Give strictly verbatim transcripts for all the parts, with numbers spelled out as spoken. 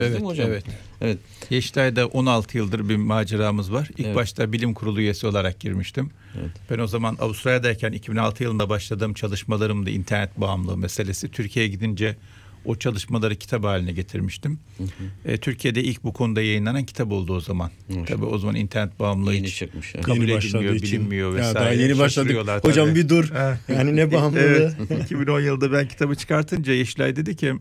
Evet, değil mi hocam? evet. Evet. Yeşilay'da on altı yıldır bir maceramız var. İlk Evet. başta bilim kurulu üyesi olarak girmiştim. Evet. Ben o zaman Avustralya'dayken iki bin altı yılında başladığım çalışmalarımda internet bağımlılığı meselesi. Türkiye'ye gidince o çalışmaları kitap haline getirmiştim. Hı hı. E, Türkiye'de ilk bu konuda yayınlanan kitap oldu o zaman. Hı. Tabii o zaman internet bağımlılığı yeni hiç çıkmış. Yani. kabul yeni edilmiyor, bilinmiyor vesaire. Ya daha yeni başladık. Hocam tabii. bir dur. Yani ne bağımlılığı? Evet. iki bin on yılında ben kitabı çıkartınca Yeşilay dedi ki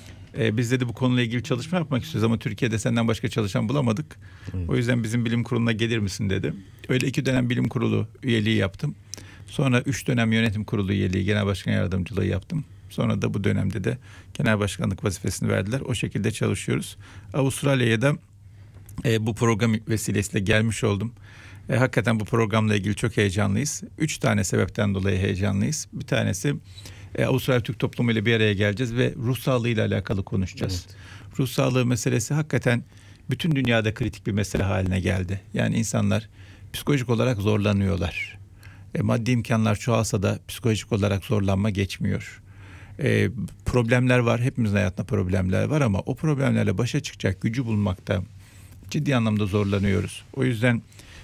e, biz dedi bu konuyla ilgili çalışma yapmak istiyoruz ama Türkiye'de senden başka çalışan bulamadık. Hı. O yüzden bizim bilim kuruluna gelir misin dedi. Öyle iki dönem bilim kurulu üyeliği yaptım. Sonra üç dönem yönetim kurulu üyeliği, genel başkan yardımcılığı yaptım. Sonra da bu dönemde de genel başkanlık vazifesini verdiler. O şekilde çalışıyoruz. Avustralya'ya da e, bu program vesilesiyle gelmiş oldum. E, hakikaten bu programla ilgili çok heyecanlıyız. Üç tane sebepten dolayı heyecanlıyız. Bir tanesi e, Avustralya Türk toplumu ile bir araya geleceğiz ve ruh sağlığı ile alakalı konuşacağız. Evet. Ruh sağlığı meselesi hakikaten bütün dünyada kritik bir mesele haline geldi. Yani insanlar psikolojik olarak zorlanıyorlar. E, maddi imkanlar çoğalsa da psikolojik olarak zorlanma geçmiyor. E, problemler var. Hepimizin hayatında problemler var ama o problemlerle başa çıkacak gücü bulmakta ciddi anlamda zorlanıyoruz. O yüzden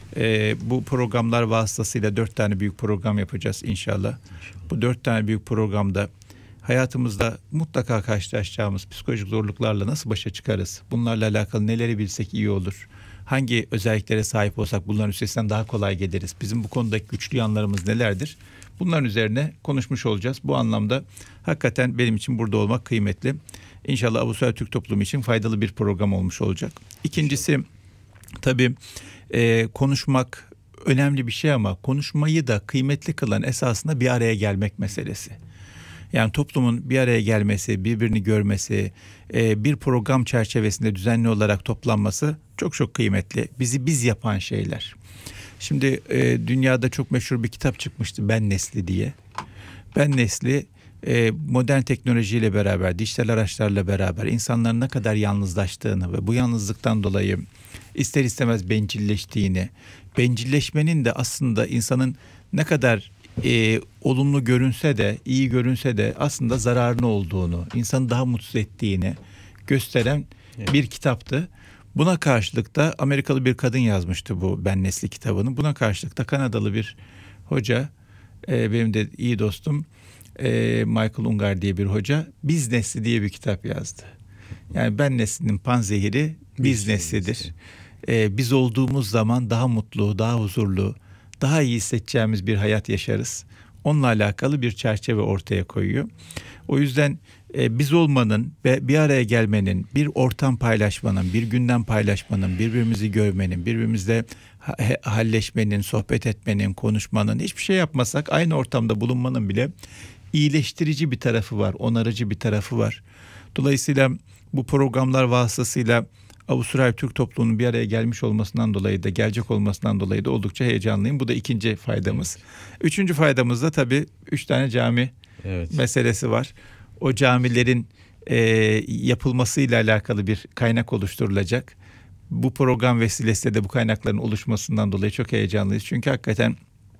e, bu programlar vasıtasıyla dört tane büyük program yapacağız inşallah. İnşallah. Bu dört tane büyük programda hayatımızda mutlaka karşılaşacağımız psikolojik zorluklarla nasıl başa çıkarız? Bunlarla alakalı neleri bilsek iyi olur? Hangi özelliklere sahip olsak bunların üstesinden daha kolay geliriz? Bizim bu konudaki güçlü yanlarımız nelerdir? Bunların üzerine konuşmuş olacağız. Bu anlamda hakikaten benim için burada olmak kıymetli. İnşallah Avustralya Türk toplumu için faydalı bir program olmuş olacak. İkincisi tabii e, konuşmak önemli bir şey ama konuşmayı da kıymetli kılan esasında bir araya gelmek meselesi. Yani toplumun bir araya gelmesi, birbirini görmesi, e, bir program çerçevesinde düzenli olarak toplanması çok çok kıymetli. Bizi biz yapan şeyler. Şimdi e, dünyada çok meşhur bir kitap çıkmıştı Ben Nesli diye. Ben Nesli e, modern teknolojiyle beraber, dijital araçlarla beraber insanların ne kadar yalnızlaştığını ve bu yalnızlıktan dolayı ister istemez bencilleştiğini, bencilleşmenin de aslında insanın ne kadar e, olumlu görünse de, iyi görünse de aslında zararlı olduğunu, insanı daha mutsuz ettiğini gösteren evet. bir kitaptı. Buna karşılık da Amerikalı bir kadın yazmıştı bu Ben Nesli kitabını. Buna karşılık da Kanadalı bir hoca, e, benim de iyi dostum e, Michael Ungar diye bir hoca, Biz Nesli diye bir kitap yazdı. Yani Ben Nesli'nin panzehiri Biz Nesli'dir. E, biz olduğumuz zaman daha mutlu, daha huzurlu, daha iyi hissedeceğimiz bir hayat yaşarız. Onunla alakalı bir çerçeve ortaya koyuyor. O yüzden e, biz olmanın ve bir araya gelmenin, bir ortam paylaşmanın, bir gündem paylaşmanın, birbirimizi görmenin, birbirimizle ha- halleşmenin, sohbet etmenin, konuşmanın, hiçbir şey yapmasak aynı ortamda bulunmanın bile iyileştirici bir tarafı var, onarıcı bir tarafı var. Dolayısıyla bu programlar vasıtasıyla Avustralya Türk toplumunun bir araya gelmiş olmasından dolayı da gelecek olmasından dolayı da oldukça heyecanlıyım. Bu da ikinci faydamız. Evet. Üçüncü faydamız da tabii üç tane cami evet. meselesi var. O camilerin e, yapılmasıyla alakalı bir kaynak oluşturulacak. Bu program vesilesiyle de bu kaynakların oluşmasından dolayı çok heyecanlıyız. Çünkü hakikaten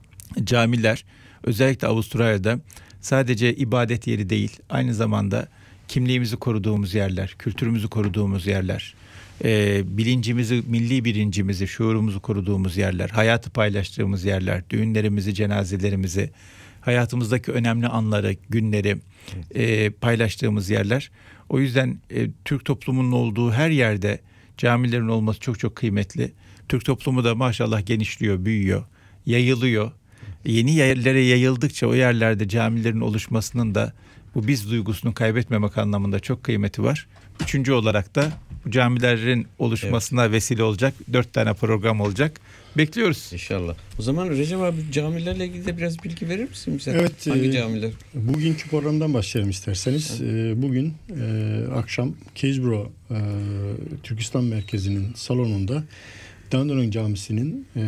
camiler özellikle Avustralya'da sadece ibadet yeri değil, aynı zamanda kimliğimizi koruduğumuz yerler, kültürümüzü koruduğumuz yerler. E, bilincimizi, milli bilincimizi, şuurumuzu koruduğumuz yerler, hayatı paylaştığımız yerler, düğünlerimizi, cenazelerimizi, hayatımızdaki önemli anları, günleri e, paylaştığımız yerler. O yüzden e, Türk toplumunun olduğu her yerde camilerin olması çok çok kıymetli. Türk toplumu da maşallah genişliyor, büyüyor, yayılıyor. Yeni yerlere yayıldıkça o yerlerde camilerin oluşmasının da bu biz duygusunu kaybetmemek anlamında çok kıymeti var. Üçüncü olarak da bu camilerin oluşmasına evet. vesile olacak dört tane program olacak. Bekliyoruz. İnşallah. O zaman Recep abi camilerle ilgili de biraz bilgi verir misin bize? Evet. Hangi e, camiler? Bugünkü programdan başlayalım isterseniz. E, bugün e, akşam Keysborough e, Türkistan Merkezi'nin salonunda Dandenong Camisi'nin e,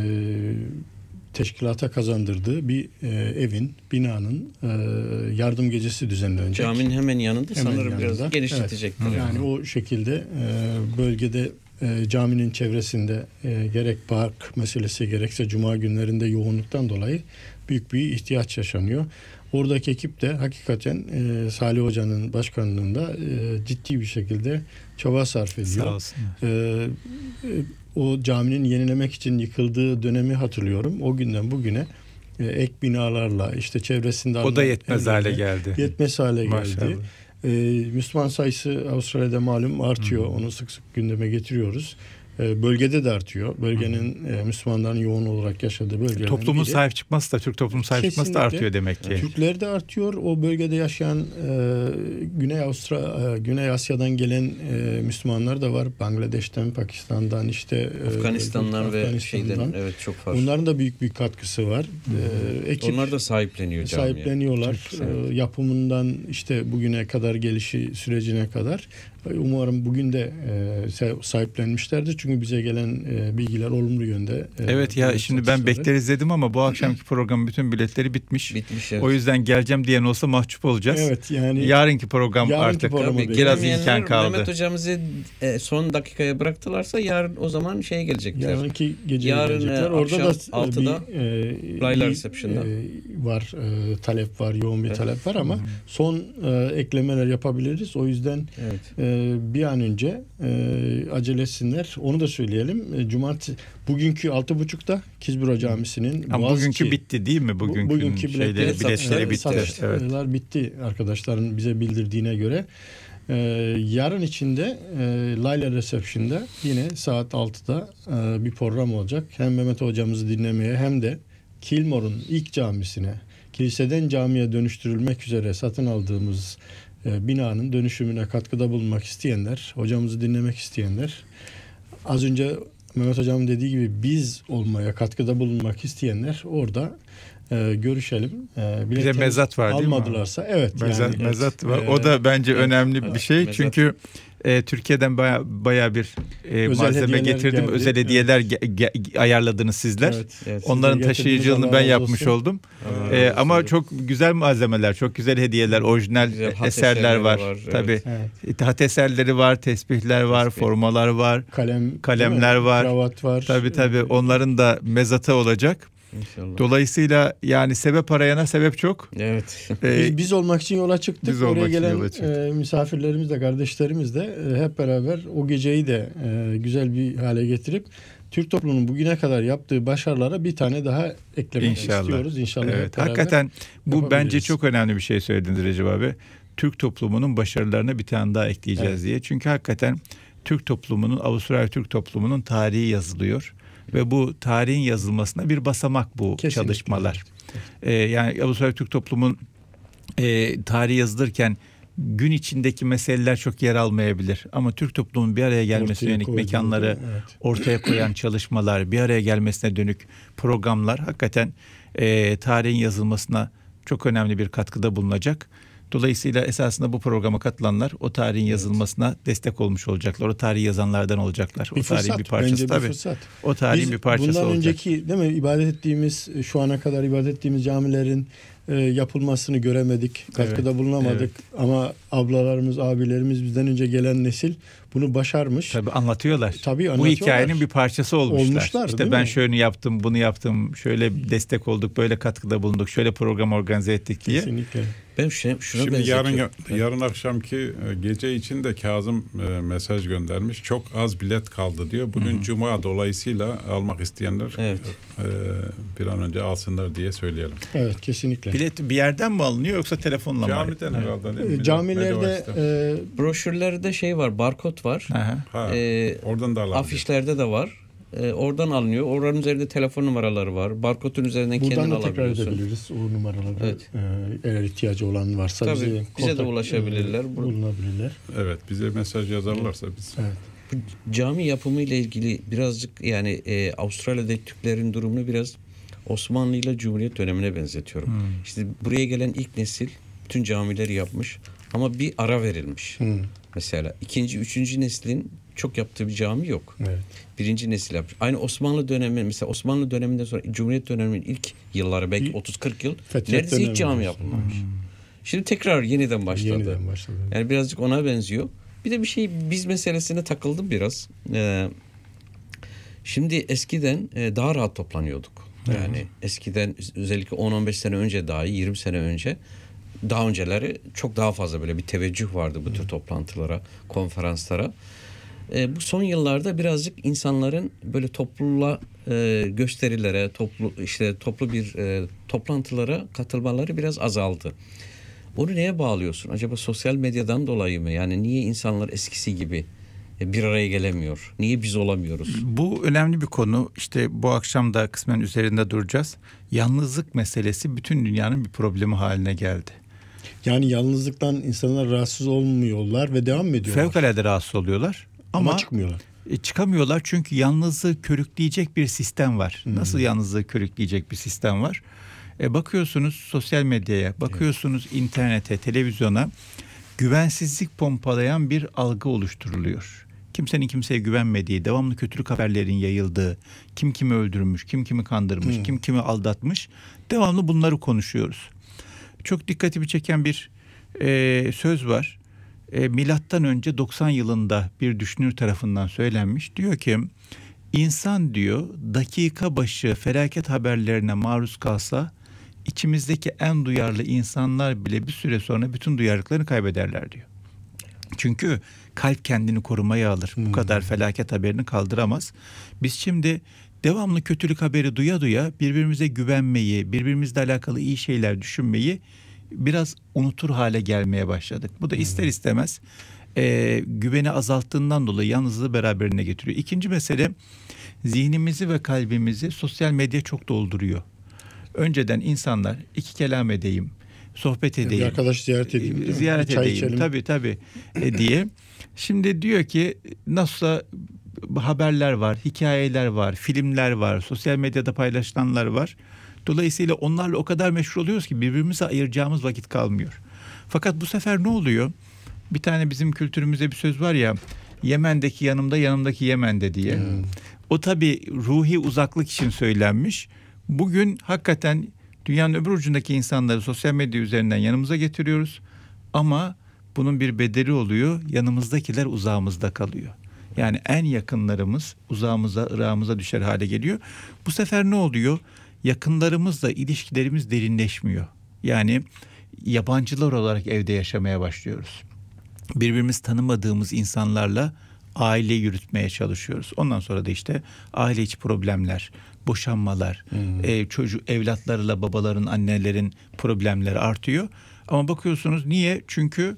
teşkilata kazandırdığı bir e, evin, binanın e, yardım gecesi düzenlenecek. Caminin hemen yanında hemen sanırım yanında. Biraz genişletecekler. Evet. Yani o şekilde e, bölgede e, caminin çevresinde e, gerek park meselesi gerekse cuma günlerinde yoğunluktan dolayı büyük bir ihtiyaç yaşanıyor. Oradaki ekip de hakikaten e, Salih Hoca'nın başkanlığında e, ciddi bir şekilde çaba sarf ediyor. Sağ olsun. E, e, o caminin yenilemek için yıkıldığı dönemi hatırlıyorum. O günden bugüne e, ek binalarla işte çevresinde O da yetmez hale geldi. Yetmez hale geldi. Maşallah. Ee, Müslüman sayısı Avustralya'da malum artıyor. Hı. Onu sık sık gündeme getiriyoruz. Ee, bölgede de artıyor. Bölgenin e, Müslümanların yoğun olarak yaşadığı bölgelerden Toplumun biri. sahip çıkması da, Türk toplumun sahip Kesinlikle. çıkması da artıyor demek ki. Türkler de artıyor. O bölgede yaşayan e, Güney Avustra, e, Güney Asya'dan gelen e, Müslümanlar da var. Bangladeş'ten, Pakistan'dan, işte Afganistan'dan e, ve Afganistan'dan. şeyden, evet, çok var. Onların da büyük bir katkısı var. E, ekip Onlar da sahipleniyor camiye. Sahipleniyorlar. E, yapımından işte bugüne kadar gelişi sürecine kadar. Umarım bugün de e, sahiplenmişlerdir. Çünkü bize gelen e, bilgiler olumlu yönde. E, evet ya, şimdi ben bekleriz dedim ama bu akşamki programın bütün biletleri bitmiş. Bitmiş, evet. O yüzden geleceğim diyen olsa mahcup olacağız. Evet, yani yarınki program yarınki artık programa biraz Tabii, imkan kaldı. Mehmet hocamızı e, son dakikaya bıraktılarsa yarın o zaman şeye gelecekler. Yarınki gece Yarın, gelecekler. e, Orada da altıda bir e, Layla bir, Reception'da. e, var, e, talep var, yoğun bir Evet. talep var ama son e, eklemeler yapabiliriz. O yüzden Evet. e, bir an önce e, acele etsinler. Onu da söyleyelim. E, Cumartesi bugünkü altı buçukta Kizburo Camii'sinin Ama Boğaziçi, bugünkü bitti değil mi? Bugünkü, bu, bugünkü şeyleri, biletleri, biletleri bitti. satışlar Evet. bitti arkadaşların bize bildirdiğine göre. Ee, yarın içinde e, Layla Reception'da yine saat altıda e, bir program olacak. Hem Mehmet hocamızı dinlemeye hem de Kilmore'un ilk camisine, kiliseden camiye dönüştürülmek üzere satın aldığımız e, binanın dönüşümüne katkıda bulunmak isteyenler, hocamızı dinlemek isteyenler, az önce Mehmet hocam dediği gibi biz olmaya katkıda bulunmak isteyenler orada e, görüşelim. E, Bir de mezat var değil mi? Almadılarsa evet. Mezat, yani, mezat var. E, O da bence evet, önemli evet, bir şey. mezat. Çünkü e, Türkiye'den baya, baya bir e, malzeme hediyeler getirdim. geldi. Özel hediyeler ge- ge- ayarladınız sizler. Evet. Evet. Onların Sizden taşıyıcılığını getirdiniz, ben Allah razı yapmış olsun. oldum. Allah E, razı ama olsun. çok güzel malzemeler, çok güzel hediyeler, orijinal Güzel hat eserler eserleri var. var, Tabii. Evet. Hat eserleri var, tesbihler var, Tesbih. formalar var. Kalem, Kalemler değil mi? var. Kravat var. Tabii tabii. Onların da mezatı olacak. İnşallah. Dolayısıyla yani sebep arayana sebep çok. Evet. E, Biz, biz olmak için yola çıktık. Biz olmak Oraya için gelen yola çıktık. e, misafirlerimiz de kardeşlerimiz de e, hep beraber o geceyi de e, güzel bir hale getirip Türk toplumunun bugüne kadar yaptığı başarılara bir tane daha eklemek İnşallah. istiyoruz. İnşallah. hep Evet, beraber hakikaten bu yapabiliriz. bence çok önemli bir şey söylediniz Recep abi. Türk toplumunun başarılarına bir tane daha ekleyeceğiz Evet. diye. Çünkü hakikaten Türk toplumunun, Avustralya Türk toplumunun tarihi yazılıyor. Ve bu tarihin yazılmasına bir basamak bu Kesinlikle. çalışmalar. Ee, yani Avustralya Türk toplumun e, tarihi yazılırken gün içindeki meseleler çok yer almayabilir. Ama Türk toplumunun bir araya gelmesine Ortaya yönelik koyduğu, mekanları evet. ortaya koyan çalışmalar, bir araya gelmesine dönük programlar hakikaten e, tarihin yazılmasına çok önemli bir katkıda bulunacak. Dolayısıyla esasında bu programa katılanlar o tarihin yazılmasına destek olmuş olacaklar. O tarihi yazanlardan olacaklar. Bir o tarihin fırsat, bir parçası bence bir tabii. fırsat. O tarihin Biz bir parçası bundan olacak. önceki değil mi ibadet ettiğimiz şu ana kadar ibadet ettiğimiz camilerin e, yapılmasını göremedik. Katkıda Evet, bulunamadık. evet. Ama ablalarımız, abilerimiz bizden önce gelen nesil bunu başarmış. Tabii anlatıyorlar. Tabii Bu anlatıyorlar. hikayenin bir parçası olmuşlar. Olmuşlar, işte değil ben mi? şöyle yaptım, bunu yaptım, şöyle destek olduk, böyle katkıda bulunduk, şöyle program organize ettik diye. Kesinlikle. Ben şuna, şuna Şimdi benzetiyorum. yarın yarın akşamki e, gece için de Kazım e, mesaj göndermiş. Çok az bilet kaldı diyor. Bugün Cuma dolayısıyla almak isteyenler Evet. e, bir an önce alsınlar diye söyleyelim. Evet, kesinlikle. Bilet bir yerden mi alınıyor yoksa telefonla mı? Camiden herhalde değil mi? E, Camilerde Bedavasta. e, Broşürlerde şey var, barkod var. Aha. ha, Ee, oradan da alabilir. Afişlerde de var. Ee, oradan alınıyor. Oranın üzerinde telefon numaraları var. Barkodun üzerinden buradan kendin da tekrar alabiliyorsun. edebiliriz o numaraları. Evet. E, eğer ihtiyacı olan varsa Tabii, bize, bize de kontak- ulaşabilirler. e, bulunabilirler. Evet, bize mesaj yazarlarsa biz. Evet. Bu cami yapımı ile ilgili birazcık yani e, Avustralya'daki Türklerin durumunu biraz Osmanlı ile Cumhuriyet dönemine benzetiyorum. Hmm. İşte buraya gelen ilk nesil bütün camileri yapmış ama bir ara verilmiş. Hı. Mesela ikinci, üçüncü neslin çok yaptığı bir cami yok. Evet. Birinci nesil yapmış. Aynı Osmanlı dönemi, mesela Osmanlı döneminden sonra Cumhuriyet döneminin ilk yılları belki İlk- otuz kırk yıl Fetret neredeyse dönemi hiç cami diyorsun. yapılmamış. Şimdi tekrar yeniden başladı. Yeniden başladı. Yani birazcık ona benziyor. Bir de bir şey biz meselesine takıldım biraz. Ee, şimdi eskiden e, daha rahat toplanıyorduk. Yani evet. eskiden özellikle on on beş sene önce dahi yirmi sene önce daha önceleri çok daha fazla böyle bir teveccüh vardı bu tür toplantılara, konferanslara. E, bu son yıllarda birazcık insanların böyle topluluğa e, gösterilere, toplu işte toplu bir e, toplantılara katılmaları biraz azaldı. Onu neye bağlıyorsun? Acaba sosyal medyadan dolayı mı? Yani niye insanlar eskisi gibi bir araya gelemiyor? Niye biz olamıyoruz? Bu önemli bir konu. İşte bu akşam da kısmen üzerinde duracağız. Yalnızlık meselesi bütün dünyanın bir problemi haline geldi. Yani yalnızlıktan insanlar rahatsız olmuyorlar ve devam mı ediyorlar? Fevkalade rahatsız oluyorlar. Ama, ama çıkmıyorlar. E, çıkamıyorlar çünkü yalnızlığı körükleyecek bir sistem var. Hmm. Nasıl yalnızlığı körükleyecek bir sistem var? E, bakıyorsunuz sosyal medyaya, bakıyorsunuz evet. internete, televizyona güvensizlik pompalayan bir algı oluşturuluyor. Kimsenin kimseye güvenmediği, devamlı kötülük haberlerin yayıldığı, kim kimi öldürmüş, kim kimi kandırmış, hmm. kim kimi aldatmış, devamlı bunları konuşuyoruz. Çok dikkatimi çeken bir e, söz var. E, milattan önce doksan yılında bir düşünür tarafından söylenmiş. Diyor ki insan diyor dakika başı felaket haberlerine maruz kalsa içimizdeki en duyarlı insanlar bile bir süre sonra bütün duyarlılıklarını kaybederler diyor. Çünkü kalp kendini korumaya alır. Hmm. Bu kadar felaket haberini kaldıramaz. Biz şimdi devamlı kötülük haberi duya duya birbirimize güvenmeyi, birbirimizle alakalı iyi şeyler düşünmeyi biraz unutur hale gelmeye başladık. Bu da ister istemez e, güveni azalttığından dolayı yalnızlığı beraberine getiriyor. İkinci mesele, zihnimizi ve kalbimizi sosyal medya çok dolduruyor. Önceden insanlar iki kelam edeyim, sohbet edeyim, bir arkadaş ziyaret edeyim, ziyaret edeyim, tabii tabii e, diye. Şimdi diyor ki nasılsa haberler var, hikayeler var, filmler var, sosyal medyada paylaşılanlar var. Dolayısıyla onlarla o kadar meşhur oluyoruz ki birbirimize ayıracağımız vakit kalmıyor. Fakat bu sefer ne oluyor? Bir tane bizim kültürümüzde bir söz var ya, Yemen'deki yanımda, yanımdaki Yemen'de diye. Hmm. O tabii ruhi uzaklık için söylenmiş. Bugün hakikaten dünyanın öbür ucundaki insanları sosyal medya üzerinden yanımıza getiriyoruz. Ama bunun bir bedeli oluyor. Yanımızdakiler uzağımızda kalıyor. Yani en yakınlarımız uzağımıza, ırağımıza düşer hale geliyor. Bu sefer ne oluyor? Yakınlarımızla ilişkilerimiz derinleşmiyor. Yani yabancılar olarak evde yaşamaya başlıyoruz. Birbirimiz tanımadığımız insanlarla aile yürütmeye çalışıyoruz. Ondan sonra da işte aile içi problemler, boşanmalar, hmm. e, çocuk evlatlarıyla babaların, annelerin problemleri artıyor. Ama bakıyorsunuz niye? Çünkü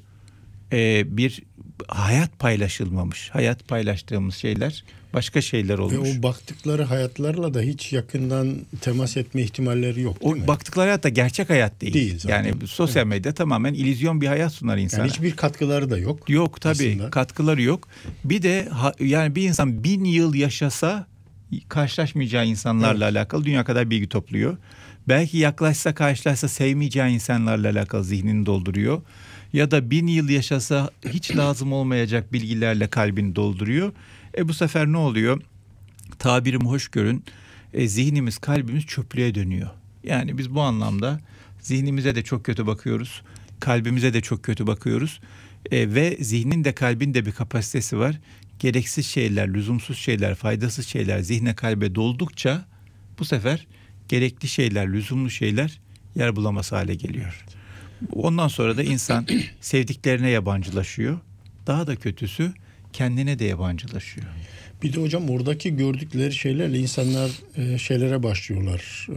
e, bir hayat paylaşılmamış. Hayat paylaştığımız şeyler başka şeyler olmuş. Ve o baktıkları hayatlarla da hiç yakından temas etme ihtimalleri yok değil o mi? Baktıkları hayat da gerçek hayat değil. Değil zaten. Yani sosyal evet. medya tamamen illüzyon bir hayat sunar insana. Yani hiçbir katkıları da yok. Yok tabii aslında. Katkıları yok. Bir de ha, yani bir insan bin yıl yaşasa karşılaşmayacağı insanlarla evet. alakalı dünya kadar bilgi topluyor. Belki yaklaşsa karşılaşsa sevmeyeceği insanlarla alakalı zihnini dolduruyor. Ya da bin yıl yaşasa hiç lazım olmayacak bilgilerle kalbini dolduruyor. E bu sefer ne oluyor? Tabirimi hoş görün. E, zihnimiz, kalbimiz çöplüğe dönüyor. Yani biz bu anlamda zihnimize de çok kötü bakıyoruz. Kalbimize de çok kötü bakıyoruz. E, ve zihnin de kalbin de bir kapasitesi var. Gereksiz şeyler, lüzumsuz şeyler, faydasız şeyler zihne, kalbe doldukça bu sefer gerekli şeyler, lüzumlu şeyler yer bulamaz hale geliyor. Ondan sonra da insan sevdiklerine yabancılaşıyor. Daha da kötüsü kendine de yabancılaşıyor. Bir de hocam oradaki gördükleri şeylerle insanlar e, şeylere başlıyorlar.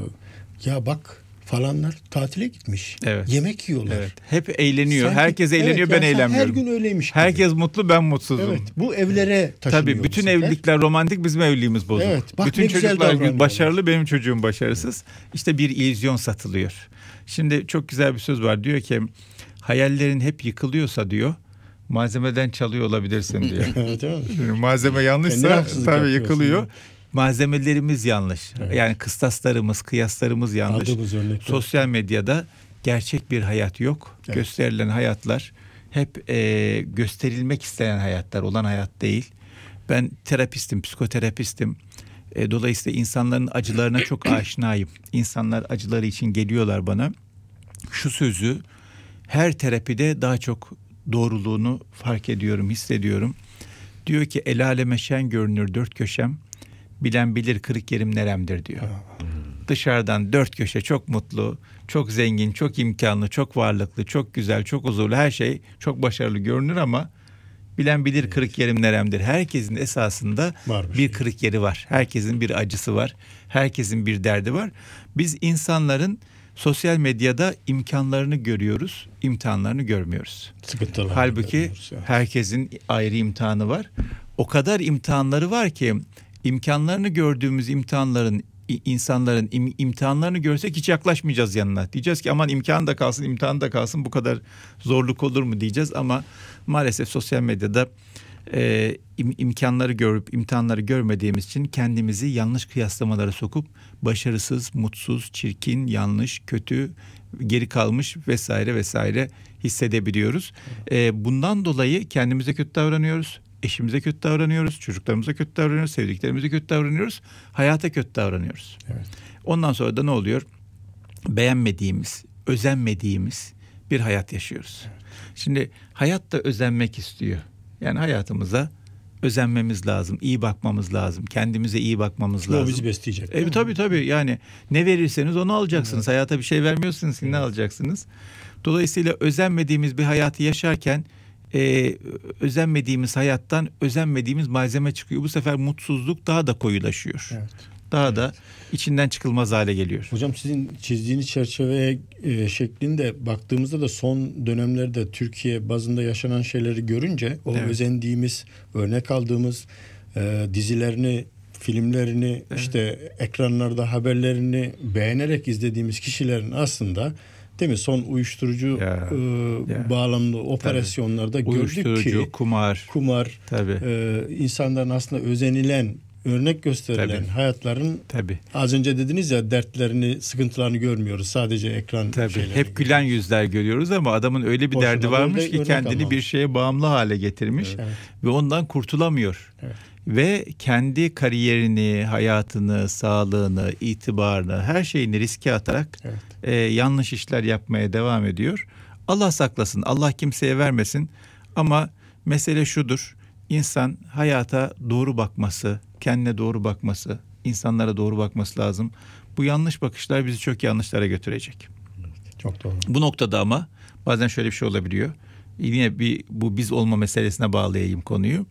E, ya bak falanlar tatile gitmiş. Evet. Yemek yiyorlar. Evet. Hep eğleniyor. Sanki, herkes eğleniyor, evet, ben eğlenmiyorum. Her gün öyleymiş gibi. Herkes mutlu, ben mutsuzum. Evet. Bu evlere taşınıyor. Tabii bütün evlilikler romantik, bizim evliliğimiz bozuk. Evet. Bak, bütün çocuklar başarılı, benim çocuğum başarısız. Evet. İşte bir illüzyon satılıyor. Şimdi çok güzel bir söz var. Diyor ki hayallerin hep yıkılıyorsa diyor, malzemeden çalıyor olabilirsin diyor. Şimdi malzeme yanlışsa tabii yıkılıyor. Malzemelerimiz yanlış. Evet. Yani kıstaslarımız, kıyaslarımız yanlış. Sosyal medyada gerçek bir hayat yok. Evet. Gösterilen hayatlar hep e, gösterilmek istenen hayatlar, olan hayat değil. Ben terapistim, psikoterapistim. E, dolayısıyla insanların acılarına çok aşinayım. İnsanlar acıları için geliyorlar bana. Şu sözü her terapide daha çok doğruluğunu fark ediyorum, hissediyorum. Diyor ki el aleme şen görünür dört köşem, bilen bilir kırık yerim neremdir diyor. dışarıdan dört köşe çok mutlu, çok zengin, çok imkanlı, çok varlıklı, çok güzel, çok huzurlu, her şey çok başarılı görünür ama bilen bilir evet. kırık yerim neremdir. Herkesin esasında Varmış bir kırık yeri var. Herkesin bir acısı var. Herkesin bir derdi var. Biz insanların sosyal medyada imkanlarını görüyoruz, imtihanlarını görmüyoruz. Sıkıntılarını Halbuki yani. herkesin ayrı imtihanı var. O kadar imtihanları var ki imkanlarını gördüğümüz imtihanların insanların im, imtihanlarını görsek hiç yaklaşmayacağız yanına. Diyeceğiz ki aman imtihan da kalsın, imtihan da kalsın, bu kadar zorluk olur mu diyeceğiz ama maalesef sosyal medyada e, im, imkanları görüp imtihanları görmediğimiz için kendimizi yanlış kıyaslamalara sokup başarısız, mutsuz, çirkin, yanlış, kötü, geri kalmış vesaire vesaire hissedebiliyoruz. E, bundan dolayı kendimize kötü davranıyoruz. Eşimize kötü davranıyoruz, çocuklarımıza kötü davranıyoruz, sevdiklerimize kötü davranıyoruz, hayata kötü davranıyoruz. Evet. Ondan sonra da ne oluyor? Beğenmediğimiz, özenmediğimiz bir hayat yaşıyoruz. Evet. Şimdi hayat da özenmek istiyor. Yani hayatımıza özenmemiz lazım, iyi bakmamız lazım, kendimize iyi bakmamız Çünkü lazım. O bizi besleyecek. E, tabii tabii yani ne verirseniz onu alacaksınız. Evet. Hayata bir şey vermiyorsunuz, evet. ne alacaksınız? Dolayısıyla özenmediğimiz bir hayatı yaşarken Ee, özenmediğimiz hayattan özenmediğimiz malzeme çıkıyor. Bu sefer mutsuzluk daha da koyulaşıyor. Evet. Daha evet. da içinden çıkılmaz hale geliyor. Hocam sizin çizdiğiniz çerçeveye e, şeklinde baktığımızda da son dönemlerde Türkiye bazında yaşanan şeyleri görünce o evet. özendiğimiz, örnek aldığımız e, dizilerini, filmlerini, evet. işte ekranlarda haberlerini beğenerek izlediğimiz kişilerin aslında değil mi? Son uyuşturucu ya, e, ya. bağlamlı operasyonlarda tabii. gördük ki kumar, kumar e, insanların aslında özenilen, örnek gösterilen tabii. hayatların tabii. az önce dediniz ya dertlerini, sıkıntılarını görmüyoruz. Sadece ekran tabii. şeyleri. Hep gülen yüzler görüyoruz ama adamın öyle bir Boşuna derdi varmış ki kendini almamış. bir şeye bağımlı hale getirmiş evet. ve ondan kurtulamıyor. Evet. Ve kendi kariyerini, hayatını, sağlığını, itibarını, her şeyini riske atarak evet. e, yanlış işler yapmaya devam ediyor. Allah saklasın, Allah kimseye vermesin ama mesele şudur, insan hayata doğru bakması, kendine doğru bakması, insanlara doğru bakması lazım. Bu yanlış bakışlar bizi çok yanlışlara götürecek. Evet, çok doğru. Bu noktada ama bazen şöyle bir şey olabiliyor. Yine bir bu biz olma meselesine bağlayayım konuyu.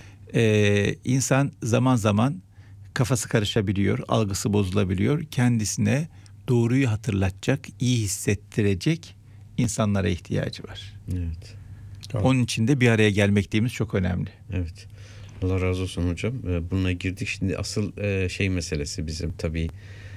Ee, insan zaman zaman kafası karışabiliyor, algısı bozulabiliyor. Kendisine doğruyu hatırlatacak, iyi hissettirecek insanlara ihtiyacı var. Evet. Tamam. Onun için de bir araya gelmek dediğimiz çok önemli. Evet. Allah razı olsun hocam. Bununla girdik. Şimdi asıl şey meselesi bizim tabii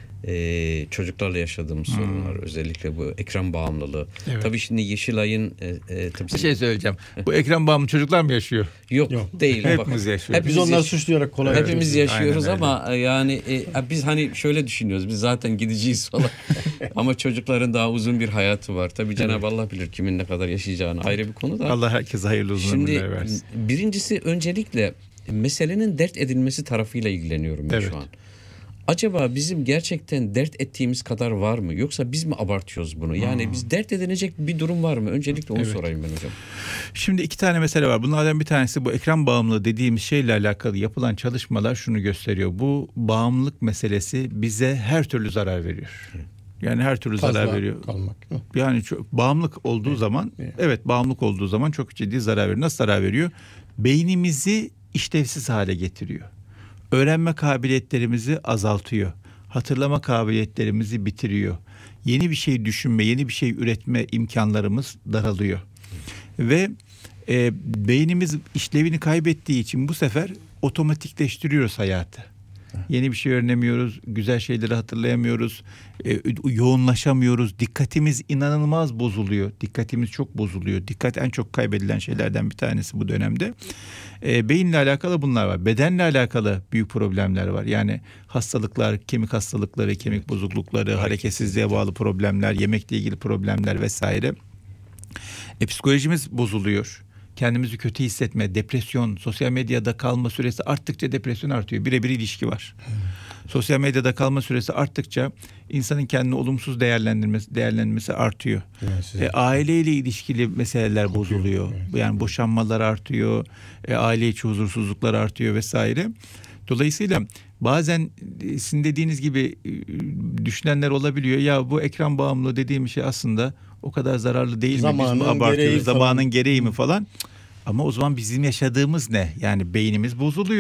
Ee, çocuklarla yaşadığımız hmm. sorunlar, özellikle bu ekran bağımlılığı. Evet. Tabii şimdi Yeşilay'ın e, e, tabii bir şey söyleyeceğim. Bu ekran bağımlı çocuklar mı yaşıyor? Yok, Yok. değil. Hepimiz yaşıyoruz. Biz onları suçlayarak kolay. Hepimiz yaşıyoruz ama yani e, biz hani şöyle düşünüyoruz. Biz zaten gideceğiz falan. Ama çocukların daha uzun bir hayatı var. Tabii Cenab-ı Allah bilir kimin ne kadar yaşayacağını. Ayrı bir konu da. Allah herkese hayırlı uzun ömürler versin. Şimdi birincisi öncelikle meselenin dert edilmesi tarafıyla ilgileniyorum ben evet. şu an. Acaba bizim gerçekten dert ettiğimiz kadar var mı? Yoksa biz mi abartıyoruz bunu? Yani hmm. biz dert edilecek bir durum var mı? Öncelikle onu evet. sorayım ben hocam. Şimdi iki tane mesele var. Bunlardan bir tanesi bu ekran bağımlılığı dediğimiz şeyle alakalı yapılan çalışmalar şunu gösteriyor. Bu bağımlılık meselesi bize her türlü zarar veriyor. Hmm. Yani her türlü Fazla zarar veriyor. Kalmak. Yani çok, bağımlılık olduğu evet. zaman evet. evet bağımlılık olduğu zaman çok ciddi zarar veriyor. Nasıl zarar veriyor? Beynimizi işlevsiz hale getiriyor. Öğrenme kabiliyetlerimizi azaltıyor. Hatırlama kabiliyetlerimizi bitiriyor. Yeni bir şey düşünme, yeni bir şey üretme imkanlarımız daralıyor. Ve e, beynimiz işlevini kaybettiği için bu sefer otomatikleştiriyoruz hayatı. Yeni bir şey öğrenemiyoruz, güzel şeyleri hatırlayamıyoruz, e, yoğunlaşamıyoruz. Dikkatimiz inanılmaz bozuluyor. Dikkatimiz çok bozuluyor. Dikkat en çok kaybedilen şeylerden bir tanesi bu dönemde. E, beyinle alakalı bunlar var. Bedenle alakalı büyük problemler var. Yani hastalıklar, kemik hastalıkları, kemik bozuklukları, hareketsizliğe bağlı problemler, yemekle ilgili problemler vesaire. E, psikolojimiz bozuluyor. Kendimizi kötü hissetme, depresyon, sosyal medyada kalma süresi arttıkça depresyon artıyor. Birebir ilişki var. Hmm. Sosyal medyada kalma süresi arttıkça insanın kendini olumsuz değerlendirmesi, değerlendirmesi artıyor. E, aileyle ilişkili meseleler Kopuyor. bozuluyor. Evet. Yani boşanmalar artıyor, e, aile içi huzursuzluklar artıyor vesaire. Dolayısıyla bazen sizin dediğiniz gibi düşünenler olabiliyor. Ya bu ekran bağımlılığı dediğim şey aslında o kadar zararlı değil mi? Zamanın Biz mi abartıyoruz? gereği Zamanın falan. gereği mi falan? Ama o zaman bizim yaşadığımız ne? Yani beynimiz bozuluyor.